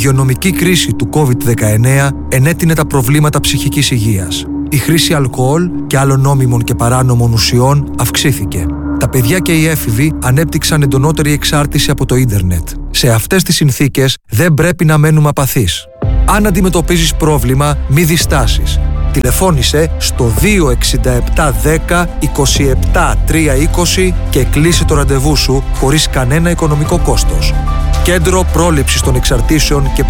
υγειονομική κρίση του COVID-19 ενέτεινε τα προβλήματα ψυχικής υγείας. Η χρήση αλκοόλ και άλλων νόμιμων και παράνομων ουσιών αυξήθηκε. Τα παιδιά και οι έφηβοι ανέπτυξαν εντονότερη εξάρτηση από το ίντερνετ. Σε αυτές τις συνθήκες δεν πρέπει να μένουμε απαθείς. Αν αντιμετωπίζεις πρόβλημα, μη διστάσεις. Τηλεφώνησε στο 267 10 27 320 και κλείσε το ραντεβού σου χωρίς κανένα οικονομικό κόστος. Κέντρο Πρόληψης των Εξαρτήσεων και